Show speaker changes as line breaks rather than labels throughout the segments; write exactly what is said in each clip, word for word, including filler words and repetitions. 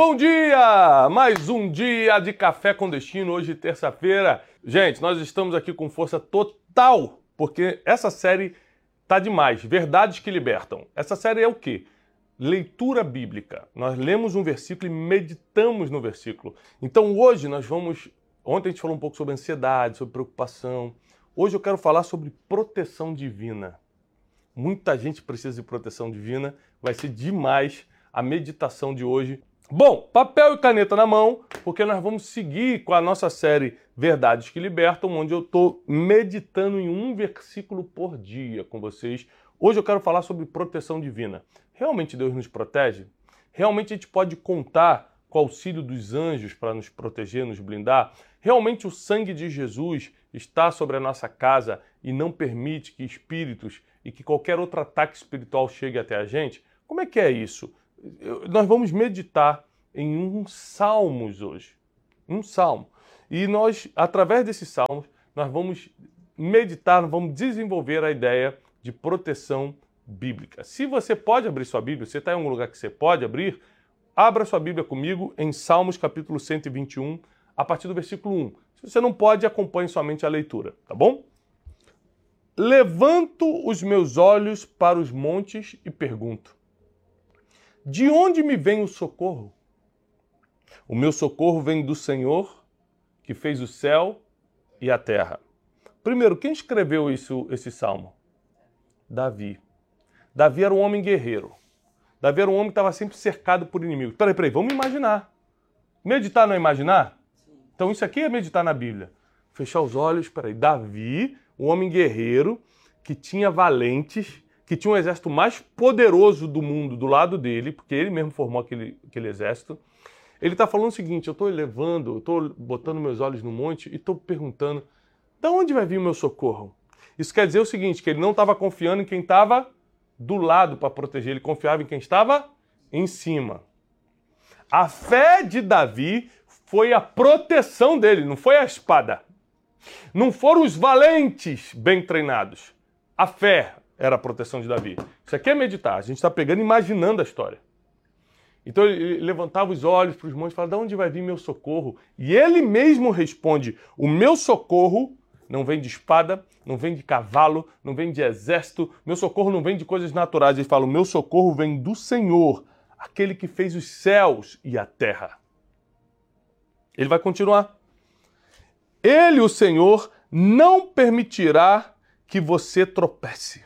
Bom dia! Mais um dia de Café com Destino, hoje terça-feira. Gente, nós estamos aqui com força total, porque essa série tá demais. Verdades que libertam. Essa série é o quê? Leitura bíblica. Nós lemos um versículo e meditamos no versículo. Então hoje nós vamos... Ontem a gente falou um pouco sobre ansiedade, sobre preocupação. Hoje eu quero falar sobre proteção divina. Muita gente precisa de proteção divina. Vai ser demais a meditação de hoje. Bom, papel e caneta na mão, porque nós vamos seguir com a nossa série Verdades que Libertam, onde eu estou meditando em um versículo por dia com vocês. Hoje eu quero falar sobre proteção divina. Realmente Deus nos protege? Realmente a gente pode contar com o auxílio dos anjos para nos proteger, nos blindar? Realmente o sangue de Jesus está sobre a nossa casa e não permite que espíritos e que qualquer outro ataque espiritual chegue até a gente? Como é que é isso? Nós vamos meditar em um Salmos hoje, um Salmo. E nós, através desses Salmos, nós vamos meditar, vamos desenvolver a ideia de proteção bíblica. Se você pode abrir sua Bíblia, você está em algum lugar que você pode abrir, abra sua Bíblia comigo em Salmos capítulo cento e vinte e um, a partir do versículo um. Se você não pode, acompanhe somente a leitura, tá bom? Levanto os meus olhos para os montes e pergunto: de onde me vem o socorro? O meu socorro vem do Senhor, que fez o céu e a terra. Primeiro, quem escreveu isso, esse salmo? Davi. Davi era um homem guerreiro. Davi era um homem que estava sempre cercado por inimigos. Peraí, peraí, vamos imaginar. Meditar não é imaginar? Então isso aqui é meditar na Bíblia. Fechar os olhos, peraí. Davi, um homem guerreiro, que tinha valentes, que tinha um exército mais poderoso do mundo do lado dele, porque ele mesmo formou aquele, aquele exército. Ele está falando o seguinte: eu estou elevando, eu estou botando meus olhos no monte e estou perguntando, de onde vai vir o meu socorro? Isso quer dizer o seguinte, que ele não estava confiando em quem estava do lado para proteger, ele confiava em quem estava em cima. A fé de Davi foi a proteção dele, não foi a espada. Não foram os valentes bem treinados. A fé era a proteção de Davi. Isso aqui é meditar. A gente está pegando e imaginando a história. Então ele levantava os olhos para os montes e falava: de onde vai vir meu socorro? E ele mesmo responde: o meu socorro não vem de espada, não vem de cavalo, não vem de exército, meu socorro não vem de coisas naturais. Ele fala: o meu socorro vem do Senhor, aquele que fez os céus e a terra. Ele vai continuar. Ele, o Senhor, não permitirá que você tropece.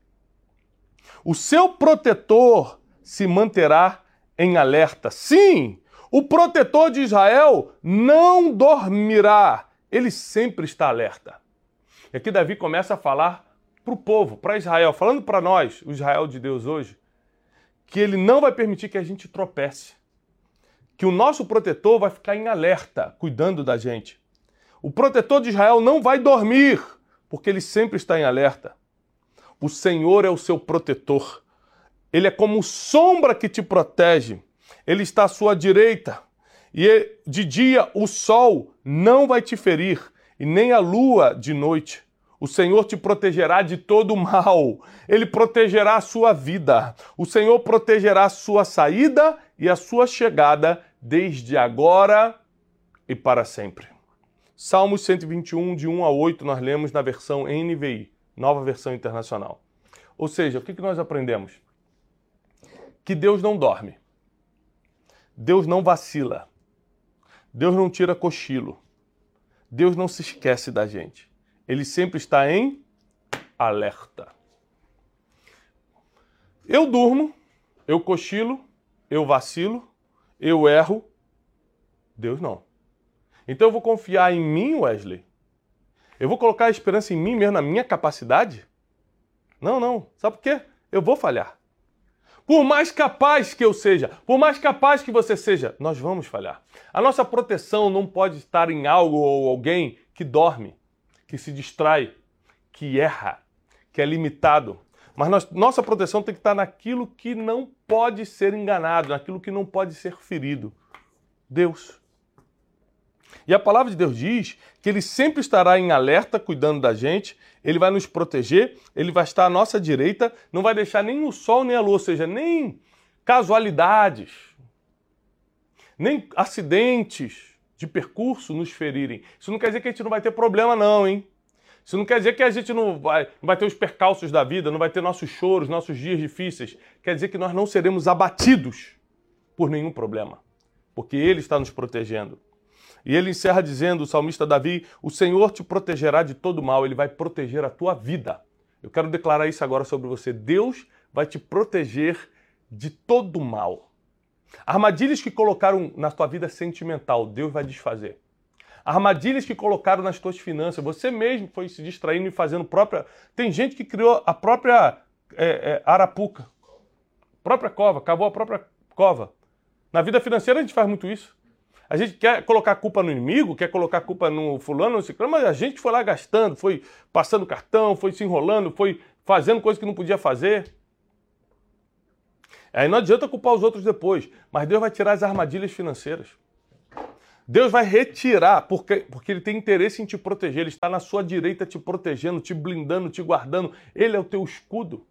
O seu protetor se manterá em alerta. Sim, o protetor de Israel não dormirá. Ele sempre está alerta. E aqui Davi começa a falar para o povo, para Israel, falando para nós, o Israel de Deus hoje, que ele não vai permitir que a gente tropece. Que o nosso protetor vai ficar em alerta, cuidando da gente. O protetor de Israel não vai dormir, porque ele sempre está em alerta. O Senhor é o seu protetor. Ele é como sombra que te protege. Ele está à sua direita. E de dia o sol não vai te ferir, e nem a lua de noite. O Senhor te protegerá de todo mal. Ele protegerá a sua vida. O Senhor protegerá a sua saída e a sua chegada, desde agora e para sempre. Salmos cento e vinte e um, de um a oito, nós lemos na versão N V I, Nova Versão Internacional. Ou seja, o que nós aprendemos? Que Deus não dorme. Deus não vacila. Deus não tira cochilo. Deus não se esquece da gente. Ele sempre está em alerta. Eu durmo, eu cochilo, eu vacilo, eu erro. Deus não. Então eu vou confiar em mim, Wesley? Eu vou colocar a esperança em mim mesmo, na minha capacidade? Não, não. Sabe por quê? Eu vou falhar. Por mais capaz que eu seja, por mais capaz que você seja, nós vamos falhar. A nossa proteção não pode estar em algo ou alguém que dorme, que se distrai, que erra, que é limitado. Mas nós, nossa proteção tem que estar naquilo que não pode ser enganado, naquilo que não pode ser ferido. Deus. E a palavra de Deus diz que Ele sempre estará em alerta, cuidando da gente, Ele vai nos proteger, Ele vai estar à nossa direita, não vai deixar nem o sol nem a lua, ou seja, nem casualidades. nem acidentes de percurso nos ferirem. Isso não quer dizer que a gente não vai ter problema não, hein? Isso não quer dizer que a gente não vai, não vai ter os percalços da vida, não vai ter nossos choros, nossos dias difíceis. Quer dizer que nós não seremos abatidos por nenhum problema, porque Ele está nos protegendo. E ele encerra dizendo, o salmista Davi, o Senhor te protegerá de todo mal, Ele vai proteger a tua vida. Eu quero declarar isso agora sobre você. Deus vai te proteger de todo mal. Armadilhas que colocaram na tua vida sentimental, Deus vai desfazer. Armadilhas que colocaram nas tuas finanças, você mesmo foi se distraindo e fazendo própria... Tem gente que criou a própria é, é, arapuca, própria cova, cavou a própria cova. Na vida financeira a gente faz muito isso. A gente quer colocar a culpa no inimigo, quer colocar a culpa no fulano, no ciclano, mas a gente foi lá gastando, foi passando cartão, foi se enrolando, foi fazendo coisa que não podia fazer. Aí não adianta culpar os outros depois, mas Deus vai tirar as armadilhas financeiras. Deus vai retirar, porque, porque Ele tem interesse em te proteger, Ele está na sua direita te protegendo, te blindando, te guardando. Ele é o teu escudo.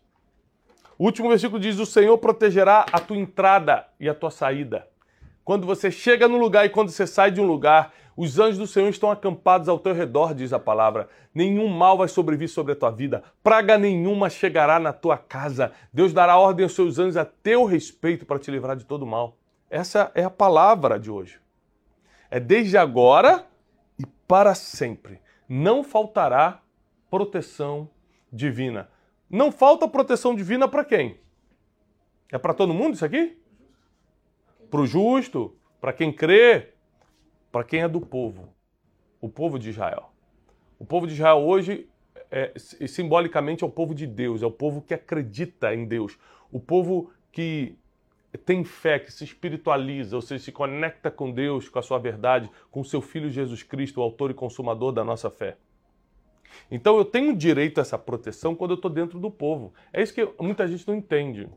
O último versículo diz, o Senhor protegerá a tua entrada e a tua saída. Quando você chega no lugar e quando você sai de um lugar, os anjos do Senhor estão acampados ao teu redor, diz a palavra. Nenhum mal vai sobrevir sobre a tua vida. Praga nenhuma chegará na tua casa. Deus dará ordem aos seus anjos a teu respeito para te livrar de todo mal. Essa é a palavra de hoje. É desde agora e para sempre. Não faltará proteção divina. Não falta proteção divina para quem? É para todo mundo isso aqui? Para o justo, para quem crê, para quem é do povo, o povo de Israel. O povo de Israel hoje, é, simbolicamente, é o povo de Deus, é o povo que acredita em Deus, o povo que tem fé, que se espiritualiza, ou seja, se conecta com Deus, com a sua verdade, com o seu Filho Jesus Cristo, o autor e consumador da nossa fé. Então eu tenho direito a essa proteção quando eu estou dentro do povo. É isso que muita gente não entende.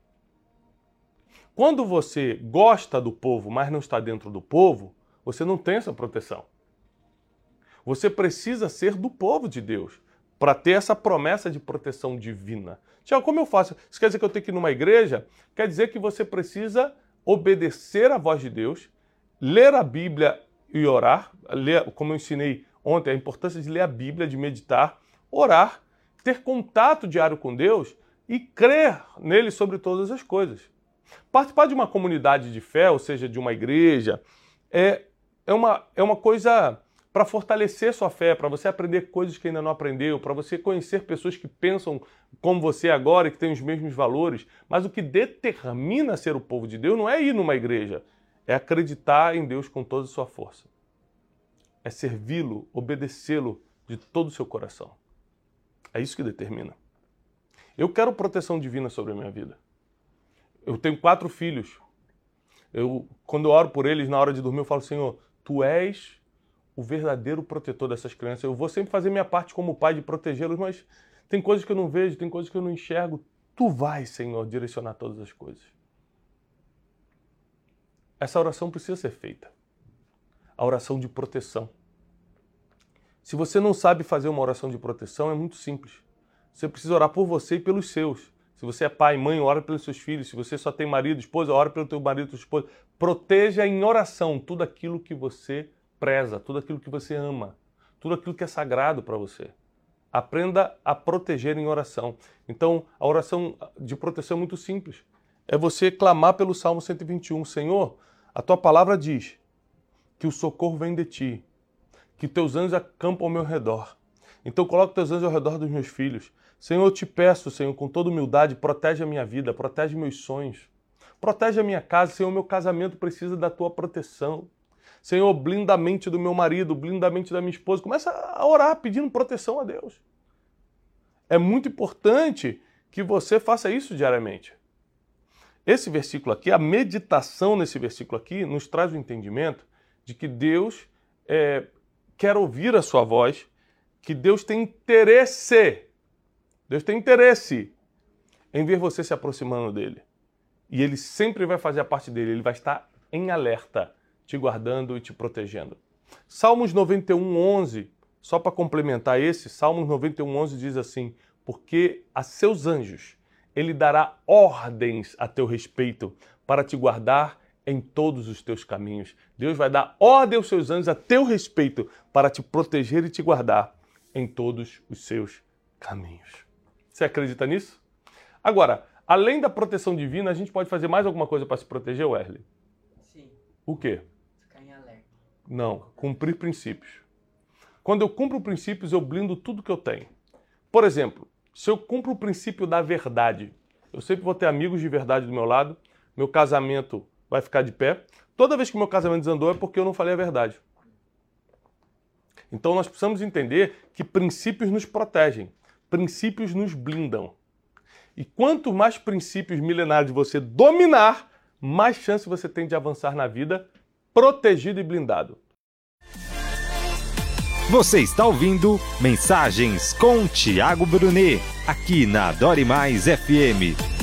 Quando você gosta do povo, mas não está dentro do povo, você não tem essa proteção. Você precisa ser do povo de Deus para ter essa promessa de proteção divina. Tiago, como eu faço? Isso quer dizer que eu tenho que ir numa igreja? Quer dizer que você precisa obedecer à voz de Deus, ler a Bíblia e orar, ler, como eu ensinei ontem, a importância de ler a Bíblia, de meditar, orar, ter contato diário com Deus e crer nele sobre todas as coisas. Participar de uma comunidade de fé, ou seja, de uma igreja, é, é, uma, é uma coisa para fortalecer sua fé, para você aprender coisas que ainda não aprendeu, para você conhecer pessoas que pensam como você agora e que têm os mesmos valores. Mas o que determina ser o povo de Deus não é ir numa igreja, é acreditar em Deus com toda a sua força. É servi-lo, obedecê-lo de todo o seu coração. É isso que determina. Eu quero proteção divina sobre a minha vida. Eu tenho quatro filhos. Eu, quando eu oro por eles, na hora de dormir, eu falo, Senhor, Tu és o verdadeiro protetor dessas crianças. Eu vou sempre fazer minha parte como pai de protegê-los, mas tem coisas que eu não vejo, tem coisas que eu não enxergo. Tu vais, Senhor, direcionar todas as coisas. Essa oração precisa ser feita. A oração de proteção. Se você não sabe fazer uma oração de proteção, é muito simples. Você precisa orar por você e pelos seus. Se você é pai, mãe, ora pelos seus filhos. Se você só tem marido, esposa, ora pelo teu marido, tua esposa. Proteja em oração tudo aquilo que você preza, tudo aquilo que você ama, tudo aquilo que é sagrado para você. Aprenda a proteger em oração. Então, a oração de proteção é muito simples. É você clamar pelo Salmo cento e vinte e um. Senhor, a tua palavra diz que o socorro vem de ti, que teus anjos acampam ao meu redor. Então, coloca teus anjos ao redor dos meus filhos. Senhor, eu te peço, Senhor, com toda humildade, protege a minha vida, protege meus sonhos. Protege a minha casa, Senhor, meu casamento precisa da tua proteção. Senhor, blinda a mente do meu marido, blinda a mente da minha esposa. Começa a orar pedindo proteção a Deus. É muito importante que você faça isso diariamente. Esse versículo aqui, a meditação nesse versículo aqui, nos traz o entendimento de que Deus é, quer ouvir a sua voz, que Deus tem interesse, Deus tem interesse em ver você se aproximando dele. E ele sempre vai fazer a parte dele, ele vai estar em alerta, te guardando e te protegendo. Salmos noventa e um, onze, só para complementar esse, Salmos noventa e um, onze diz assim, porque a seus anjos ele dará ordens a teu respeito para te guardar em todos os teus caminhos. Deus vai dar ordem aos seus anjos a teu respeito para te proteger e te guardar em todos os seus caminhos. Você acredita nisso? Agora, além da proteção divina, a gente pode fazer mais alguma coisa para se proteger, Wesley?
Sim.
O quê?
Ficar em alerta.
Não, cumprir princípios. Quando eu cumpro princípios, eu blindo tudo que eu tenho. Por exemplo, se eu cumpro o princípio da verdade, eu sempre vou ter amigos de verdade do meu lado, meu casamento vai ficar de pé. Toda vez que meu casamento desandou é porque eu não falei a verdade. Então nós precisamos entender que princípios nos protegem, princípios nos blindam. E quanto mais princípios milenares você dominar, mais chance você tem de avançar na vida protegido e blindado.
Você está ouvindo Mensagens com Tiago Brunet, aqui na Adore Mais F M.